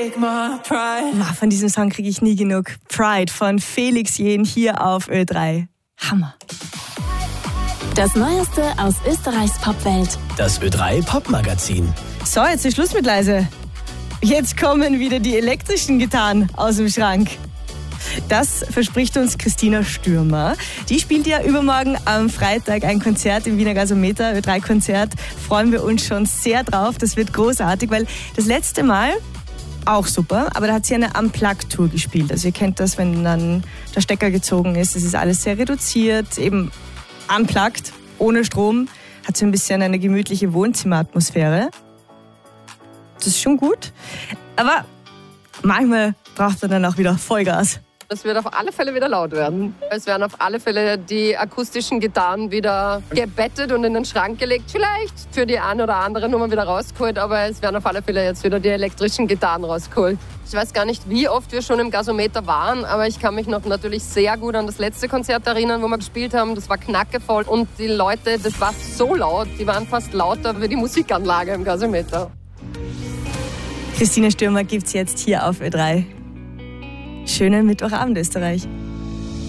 Von diesem Song kriege ich nie genug. Pride von Felix Jähn hier auf Ö3. Hammer. Das Neueste aus Österreichs Popwelt. Das Ö3 Popmagazin. So, jetzt ist Schluss mit leise. Jetzt kommen wieder die elektrischen Gitarren aus dem Schrank. Das verspricht uns Christina Stürmer. Die spielt ja übermorgen am Freitag ein Konzert im Wiener Gasometer, Ö3-Konzert. Freuen wir uns schon sehr drauf. Das wird großartig, weil das letzte Mal auch super, aber da hat sie eine Unplugged-Tour gespielt. Also ihr kennt das, wenn dann der Stecker gezogen ist. Das ist alles sehr reduziert, eben unplugged, ohne Strom. Hat so ein bisschen eine gemütliche Wohnzimmeratmosphäre. Das ist schon gut. Aber manchmal braucht man dann auch wieder Vollgas. Es wird auf alle Fälle wieder laut werden. Es werden auf alle Fälle die akustischen Gitarren wieder gebettet und in den Schrank gelegt. Vielleicht für die eine oder andere Nummer wieder rausgeholt, aber es werden auf alle Fälle jetzt wieder die elektrischen Gitarren rausgeholt. Ich weiß gar nicht, wie oft wir schon im Gasometer waren, aber ich kann mich noch natürlich sehr gut an das letzte Konzert erinnern, wo wir gespielt haben. Das war knackevoll und die Leute, das war so laut, die waren fast lauter wie die Musikanlage im Gasometer. Christina Stürmer gibt's jetzt hier auf Ö3. Schönen Mittwochabend, Österreich.